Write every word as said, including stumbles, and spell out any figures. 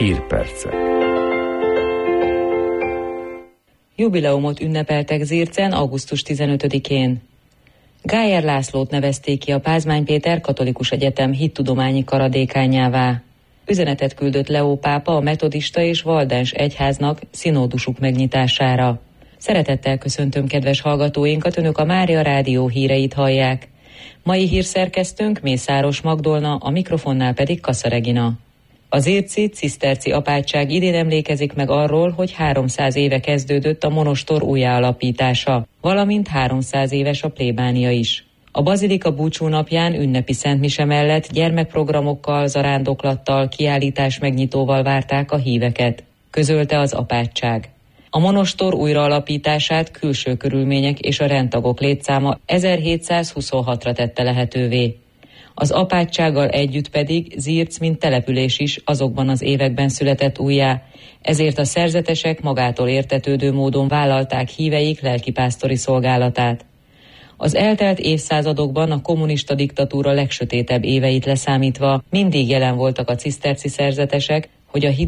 Hírpercek. Jubileumot ünnepeltek Zircen augusztus tizenötödikén. Gájer Lászlót nevezték ki a Pázmány Péter Katolikus Egyetem hittudományi karadékánjává. Üzenetet küldött Leó pápa a metodista és valdens egyháznak szinódusuk megnyitására. Szeretettel köszöntöm kedves hallgatóinkat, Önök a Mária Rádió híreit hallják. Mai hírszerkesztőnk Mészáros Magdolna, a mikrofonnál pedig Kassa Regina. A zirci ciszterci apátság idén emlékezik meg arról, hogy háromszáz éve kezdődött a monostor újjáalapítása, valamint háromszáz éves a plébánia is. A bazilika búcsúnapján ünnepi szentmise mellett gyermekprogramokkal, zarándoklattal, kiállítás megnyitóval várták a híveket, közölte az apátság. A monostor újraalapítását külső körülmények és a rendtagok létszáma ezerhétszázhuszonhatra tette lehetővé. Az apátsággal együtt pedig Zirc mint település is azokban az években született újjá, ezért a szerzetesek magától értetődő módon vállalták híveik lelkipásztori szolgálatát. Az eltelt évszázadokban a kommunista diktatúra legsötétebb éveit leszámítva mindig jelen voltak a ciszterci szerzetesek, hogy a